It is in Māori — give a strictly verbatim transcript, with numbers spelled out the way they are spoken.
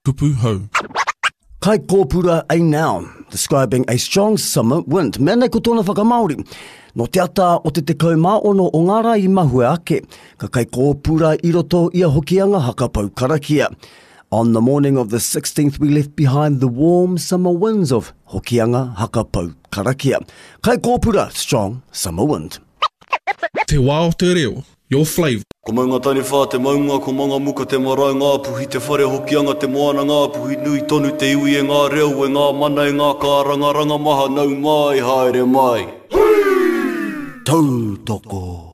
Kupu hau. Kai kōpura a noun, describing a strong summer wind. Mēnei ko tōna whakamauri. No te ata o te te kaumāono o ngā rā I mahue ake, ka kai kōpura I roto ia hokianga hakapau karakia. On the morning of the sixteenth, we left behind the warm summer winds of Hokianga Hakapau Karakia. Kai kōpura, strong summer wind. Te wā o te reo, your flavour. Ko maunga tani whā te maunga, ko manga muka te marae ngā puhi, te whare Hokianga te moana ngā puhi, nui tonu te iwi e ngā reo, e ngā mana e ngā kāranga, ranga maha nau mai, haere mai. Hui! Tautoko.